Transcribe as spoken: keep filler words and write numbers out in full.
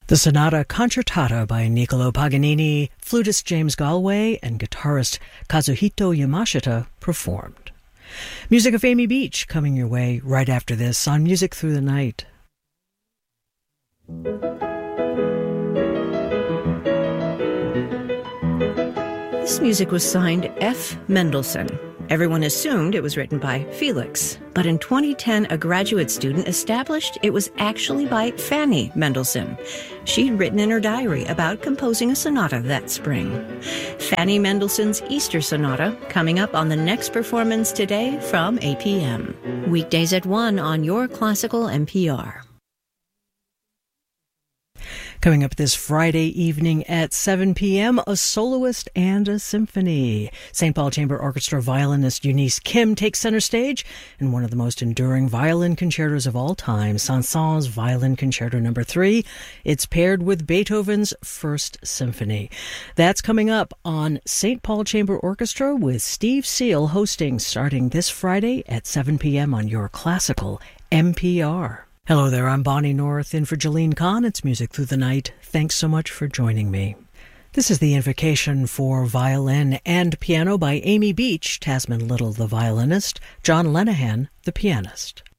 The Sonata Concertata by Niccolò Paganini, flutist James Galway, and guitarist Kazuhito Yamashita performed. Music of Amy Beach coming your way right after this on Music Through the Night. This music was signed F. Mendelssohn. Everyone assumed it was written by Felix, but in twenty ten, a graduate student established it was actually by Fanny Mendelssohn. She'd written in her diary about composing a sonata that spring. Fanny Mendelssohn's Easter Sonata, coming up on the next performance today from eight p.m. Weekdays at one on Your Classical N P R. Coming up this Friday evening at seven p.m., a soloist and a symphony. Saint Paul Chamber Orchestra violinist Eunice Kim takes center stage in one of the most enduring violin concertos of all time, Saint-Saëns Violin Concerto Number three. It's paired with Beethoven's First Symphony. That's coming up on Saint Paul Chamber Orchestra with Steve Seal hosting starting this Friday at seven p.m. on Your Classical N P R. Hello there, I'm Bonnie North, in for Jolene Kahn. It's Music Through the Night. Thanks so much for joining me. This is the invocation for violin and piano by Amy Beach, Tasman Little the violinist, John Lenihan the pianist.